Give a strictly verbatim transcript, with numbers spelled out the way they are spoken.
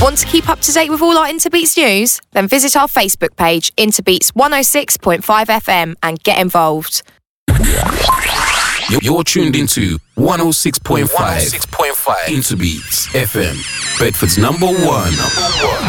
Want to keep up to date with all our Interbeats news? Then visit our Facebook page, Interbeats one oh six point five F M, and get involved. You're tuned into one oh six point five Interbeats F M, Bedford's number one. Number one.